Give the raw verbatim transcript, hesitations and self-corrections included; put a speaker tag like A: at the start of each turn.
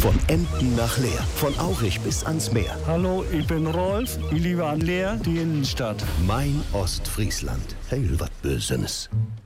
A: Von Emden nach Leer, von Aurich bis ans Meer.
B: Hallo, ich bin Rolf. Ich liebe an Leer die Innenstadt.
A: Mein Ostfriesland. Heil wat Bösenes.